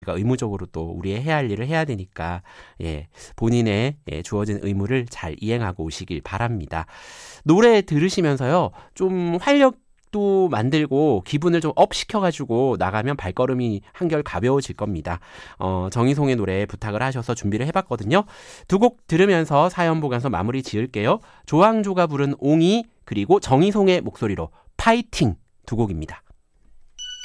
우리가 의무적으로 또 우리의 해야 할 일을 해야 되니까 본인의 주어진 의무를 잘 이행하고 오시길 바랍니다. 노래 들으시면서요, 좀 활력도 만들고 기분을 좀 업 시켜가지고 나가면 발걸음이 한결 가벼워질 겁니다. 정희송의 노래 부탁을 하셔서 준비를 해봤거든요. 두 곡 들으면서 사연 보관서 마무리 지을게요. 조항조가 부른 옹이, 그리고 정희송의 목소리로 파이팅, 두 곡입니다.